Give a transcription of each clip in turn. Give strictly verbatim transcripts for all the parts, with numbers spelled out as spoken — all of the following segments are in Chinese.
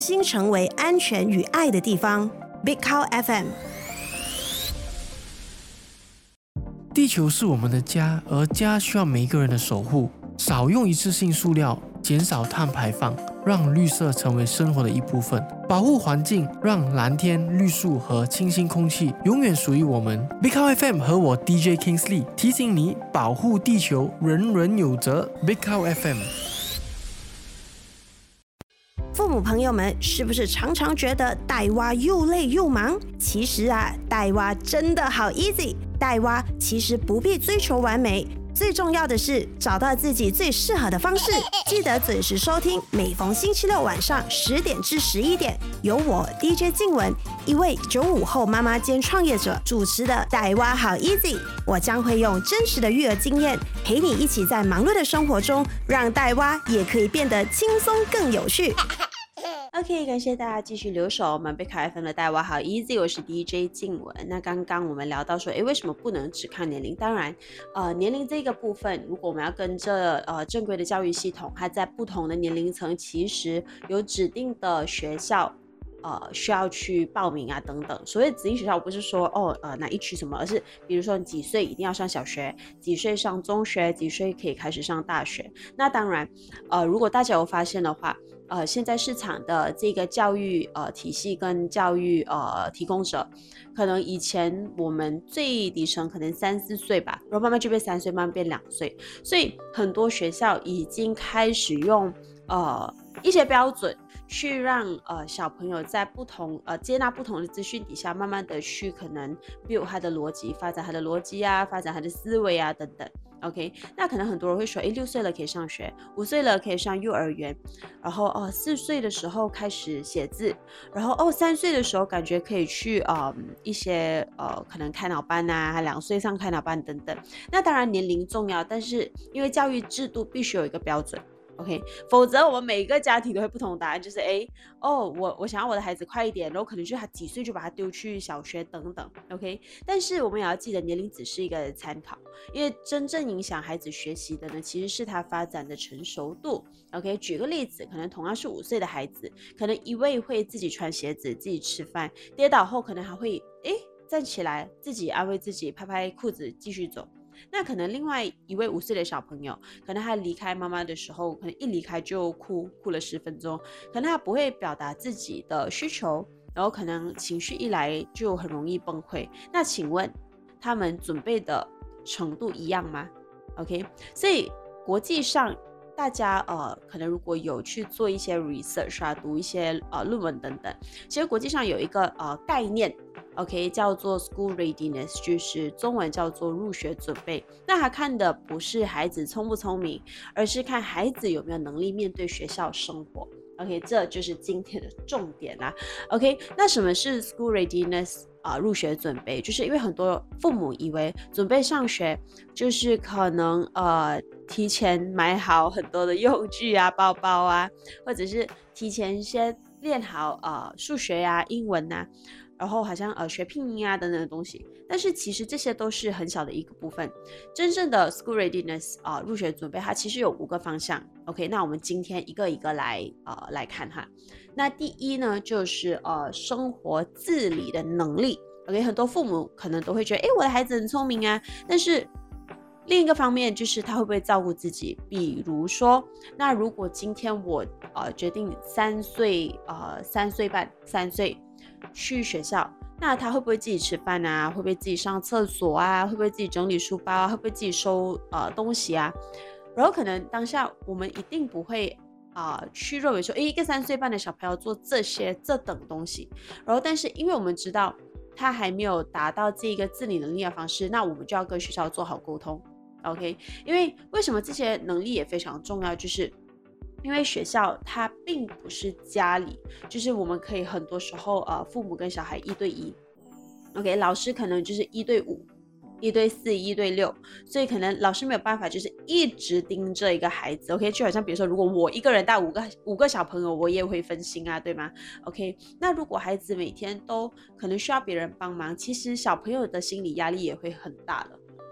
新成为安全与爱的地方。 Big Cow F M。 地球是我们的家，而家需要每一个人的守护。少用一次性塑料，减少碳排放，让绿色成为生活的一部分。保护环境，让蓝天、绿树和清新空气永远属于我们。Big Cow F M 和我 D J Kingsley 提醒你，保护地球，人人有责。Big Cow F M。 父母朋友们，是不是常常觉得带娃又累又忙？其实啊，带娃真的好 easy。带娃其实不必追求完美，最重要的是找到自己最适合的方式。记得准时收听，每逢星期六晚上十点至十一点，由我 D J 静雯，一位九五后妈妈兼创业者主持的《带娃好 easy》。我将会用真实的育儿经验，陪你一起在忙碌的生活中，让带娃也可以变得轻松更有趣。OK， 感谢大家继续留守我们Big Cow F M 的带娃好 easy， 我是 D J 静雯。那刚刚我们聊到说，诶，为什么不能只看年龄？当然，呃，年龄这个部分，如果我们要跟着呃正规的教育系统，它在不同的年龄层，其实有指定的学校。呃，需要去报名啊，等等。所谓指定学校，我不是说哦，呃，哪一区什么，而是比如说你几岁一定要上小学，几岁上中学，几岁可以开始上大学。那当然，呃，如果大家有发现的话，呃，现在市场的这个教育呃体系跟教育呃提供者，可能以前我们最底层可能三四岁吧，然后慢慢就变三岁，慢慢变两岁，所以很多学校已经开始用呃一些标准。去让呃小朋友在不同呃接纳不同的资讯底下，慢慢的去可能 build 他的逻辑，发展他的逻辑啊，发展他的思维啊等等。OK， 那可能很多人会说，诶，六岁了可以上学，五岁了可以上幼儿园，然后哦四岁的时候开始写字，然后哦三岁的时候感觉可以去呃一些呃可能开脑班啊，两岁上开脑班等等。那当然年龄重要，但是因为教育制度必须有一个标准。OK， 否则我们每一个家庭都会不同答案，就是哎哦，我我想要我的孩子快一点，然后可能就他几岁就把他丢去小学等等 ，OK。但是我们也要记得，年龄只是一个参考，因为真正影响孩子学习的呢，其实是他发展的成熟度。OK， 举个例子，可能同样是五岁的孩子，可能一位会自己穿鞋子、自己吃饭，跌倒后可能还会哎站起来，自己安慰自己，拍拍裤子继续走。那可能另外一位五岁的小朋友，可能他离开妈妈的时候，可能一离开就哭，哭了十分钟，可能他不会表达自己的需求，然后可能情绪一来就很容易崩溃。那请问他们准备的程度一样吗 ？OK， 所以国际上大家呃可能如果有去做一些 research 啊，读一些呃论文等等，其实国际上有一个呃概念。OK， 叫做 school readiness， 就是中文叫做入学准备。那他看的不是孩子聪不聪明，而是看孩子有没有能力面对学校生活。OK， 这就是今天的重点啦。OK， 那什么是 school readiness 啊、呃？入学准备，就是因为很多父母以为准备上学就是可能呃提前买好很多的用具啊、包包啊，或者是提前先练好呃数学啊、英文啊。然后好像呃学拼音啊等等的东西，但是其实这些都是很小的一个部分。真正的 school readiness 啊、呃、入学准备，它其实有五个方向。OK， 那我们今天一个一个来呃来看哈。那第一呢，就是呃生活自理的能力。OK， 很多父母可能都会觉得，哎，我的孩子很聪明啊，但是另一个方面就是他会不会照顾自己？比如说，那如果今天我呃决定三岁呃三岁半三岁。去学校，那他会不会自己吃饭啊？会不会自己上厕所啊？会不会自己整理书包啊？会不会自己收呃东西啊？然后可能当下我们一定不会啊、呃、去认为说，诶，一个三岁半的小朋友做这些这等东西。然后但是因为我们知道他还没有达到这个自理能力的方式，那我们就要跟学校做好沟通。OK， 因为为什么这些能力也非常重要，就是因为学校它并不是家里，就是我们可以很多时候呃父母跟小孩一对一 ，OK， 老师可能就是一对五、一对四、一对六，所以可能老师没有办法就是一直盯着一个孩子 ，OK， 就好像比如说如果我一个人带五个五个小朋友，我也会分心啊，对吗 ？OK， 那如果孩子每天都可能需要别人帮忙，其实小朋友的心理压力也会很大的。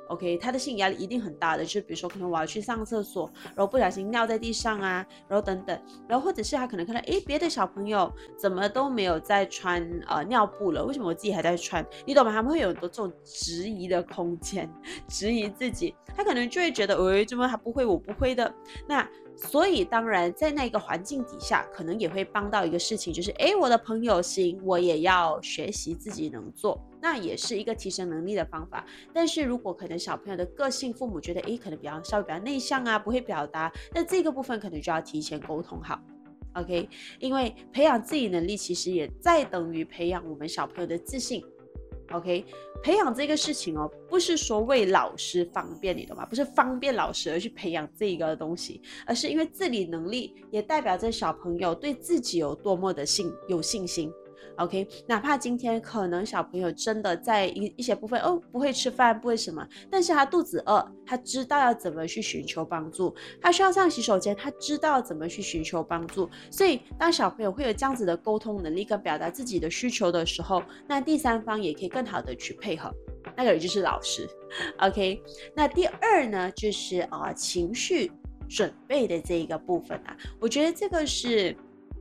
OK， 他的心理压力一定很大的，就比如说可能我要去上厕所，然后不小心尿在地上啊，然后等等，然后或者是他可能看到诶别的小朋友怎么都没有在穿呃尿布了，为什么我自己还在穿？你懂吗？他们会有很多这种质疑的空间，质疑自己，他可能就会觉得，诶，怎么他不会，我不会的。那所以当然在那个环境底下，可能也会帮到一个事情，就是诶我的朋友行，我也要学习自己能做。那也是一个提升能力的方法，但是如果可能小朋友的个性，父母觉得诶可能比较稍微比较内向啊，不会表达，那这个部分可能就要提前沟通好 OK， 因为培养自己能力其实也在等于培养我们小朋友的自信 OK， 培养这个事情哦，不是说为老师方便，你懂吗？不是方便老师而去培养这个东西，而是因为自理能力也代表着小朋友对自己有多么的信有信心OK， 哪怕今天可能小朋友真的在 一, 一些部分哦不会吃饭不会什么，但是他肚子饿，他知道要怎么去寻求帮助，他需要上洗手间，他知道怎么去寻求帮助。所以当小朋友会有这样子的沟通能力跟表达自己的需求的时候，那第三方也可以更好的去配合，那个人就是老师 OK。 那第二呢就是、呃、情绪准备的这一个部分啊，我觉得这个是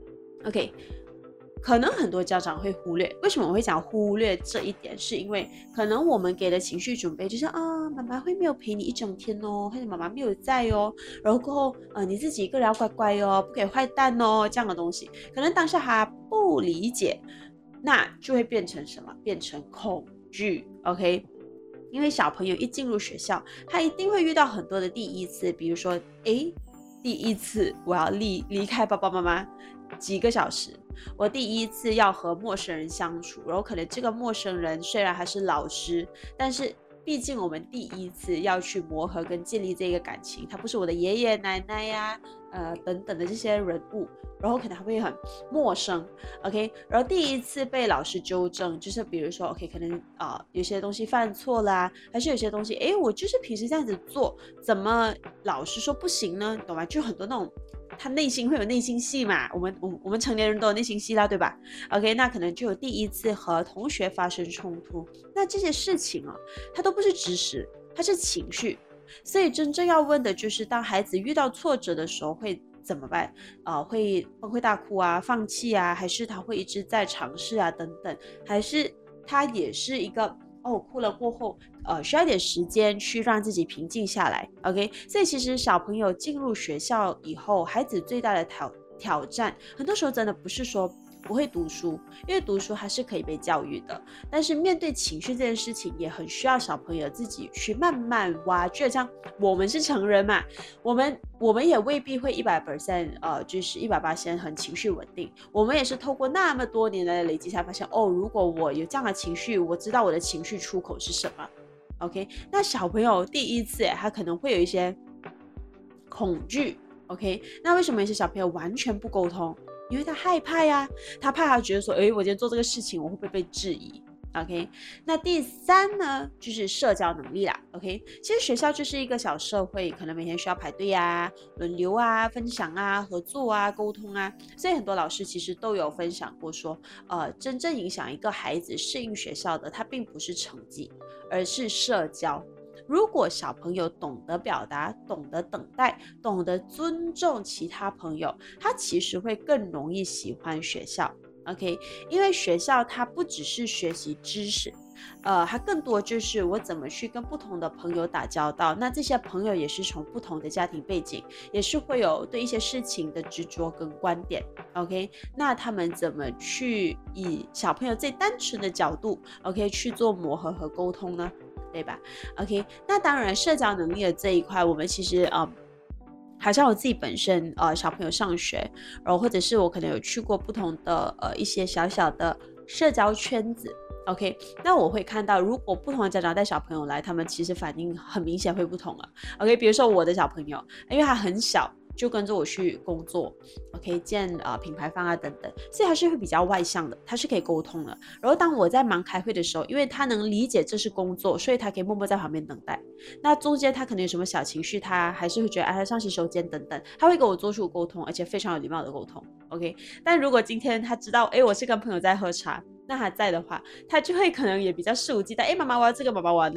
OK，可能很多家长会忽略，为什么我会讲忽略这一点，是因为可能我们给的情绪准备就是啊，妈妈会没有陪你一整天哦，或者妈妈没有在哦，然后过后呃你自己一个人要乖乖哦，不可以坏蛋哦，这样的东西，可能当下他不理解，那就会变成什么？变成恐惧 OK。因为小朋友一进入学校，他一定会遇到很多的第一次，比如说诶第一次我要离离开爸爸妈妈几个小时，我第一次要和陌生人相处，然后可能这个陌生人虽然还是老师，但是毕竟我们第一次要去磨合跟建立这个感情，他不是我的爷爷奶奶呀、呃等等的这些人物，然后可能还会很陌生 OK， 然后第一次被老师纠正，就是比如说 OK 可能呃有些东西犯错啦，还是有些东西诶我就是平时这样子做，怎么老师说不行呢？懂吗？就很多那种他内心会有内心戏嘛，我们我我们成年人都有内心戏啦，对吧 OK， 那可能就有第一次和同学发生冲突，那这些事情啊，它都不是知识，它是情绪，所以真正要问的就是当孩子遇到挫折的时候会怎么办、呃、会崩溃大哭啊，放弃啊，还是他会一直在尝试啊等等，还是他也是一个哦，哭了过后，呃，需要一点时间去让自己平静下来 ，OK。所以其实小朋友进入学校以后，孩子最大的挑挑战，很多时候真的不是说不会读书，因为读书还是可以被教育的，但是面对情绪这件事情，也很需要小朋友自己去慢慢挖掘。像我们是成人嘛，我们我们也未必会一百 percent 呃，就是一百八十很情绪稳定。我们也是透过那么多年来的累积，才发现哦，如果我有这样的情绪，我知道我的情绪出口是什么。OK， 那小朋友第一次，他可能会有一些恐惧。OK， 那为什么有些小朋友完全不沟通？因为他害怕呀，他怕他觉得说，诶，我今天做这个事情，我会不会被质疑？ OK， 那第三呢，就是社交能力啦。 OK， 其实学校就是一个小社会，可能每天需要排队啊，轮流啊，分享啊，合作啊，沟通啊，所以很多老师其实都有分享过说，呃，真正影响一个孩子适应学校的，它并不是成绩，而是社交。如果小朋友懂得表达，懂得等待，懂得尊重其他朋友，他其实会更容易喜欢学校。 OK， 因为学校它不只是学习知识，呃，它更多就是我怎么去跟不同的朋友打交道，那这些朋友也是从不同的家庭背景，也是会有对一些事情的执着跟观点。 OK， 那他们怎么去以小朋友最单纯的角度 OK 去做磨合和沟通呢？对吧 OK， 那当然社交能力的这一块，我们其实呃好像我自己本身呃小朋友上学，然后或者是我可能有去过不同的呃一些小小的社交圈子 OK， 那我会看到如果不同的家长带小朋友来，他们其实反应很明显会不同了 OK， 比如说我的小朋友，因为他很小就跟着我去工作 OK， 见、呃、品牌方啊等等，所以他是会比较外向的，他是可以沟通的。然后当我在忙开会的时候，因为他能理解这是工作，所以他可以默默在旁边等待。那中间他可能有什么小情绪，他还是会觉得哎，他上洗手间等等，他会跟我做出沟通，而且非常有礼貌的沟通 OK。 但如果今天他知道哎，我是跟朋友在喝茶，那他在的话，他就会可能也比较肆无忌惮，哎，妈妈我要这个，妈妈我要那个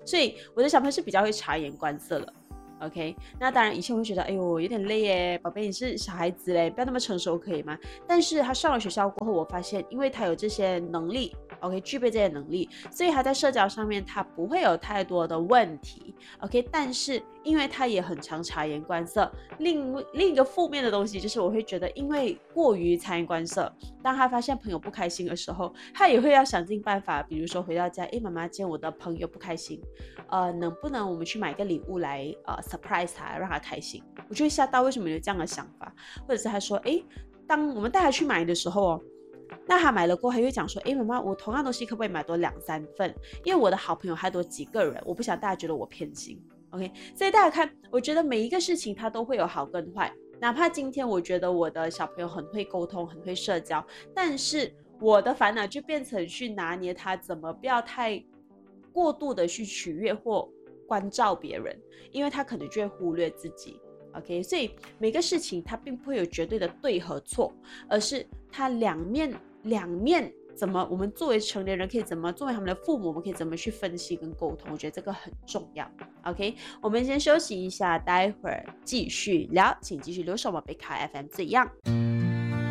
所以我的小朋友是比较会察言观色的。OK， 那当然以前我会觉得，哎呦有点累耶，宝贝你是小孩子嘞，不要那么成熟可以吗？但是他上了学校过后，我发现因为他有这些能力 OK， 具备这些能力，所以他在社交上面他不会有太多的问题 OK， 但是因为他也很常察言观色，另另一个负面的东西就是我会觉得，因为过于察言观色，当他发现朋友不开心的时候，他也会要想尽办法，比如说回到家，哎，妈妈今天我的朋友不开心，呃，能不能我们去买个礼物来呃 surprise 他，让他开心？我就会吓到，为什么有这样的想法？或者是他说，哎，当我们带他去买的时候哦。那他买了过后，他会讲说：“哎，妈妈，我同样东西可不可以买多两三份？因为我的好朋友还多几个人，我不想大家觉得我偏心。OK， 所以大家看，我觉得每一个事情它都会有好跟坏。哪怕今天我觉得我的小朋友很会沟通，很会社交，但是我的烦恼就变成去拿捏他怎么不要太过度的去取悦或关照别人，因为他可能就会忽略自己。” OK， 所以每个事情它并不会有绝对的对和错，而是它两面两面怎么我们作为成年人可以怎么作为他们的父母，我们可以怎么去分析跟沟通，我觉得这个很重要。OK， 我们先休息一下，待会儿继续聊，请继续留守我们贝卡 F M 这样。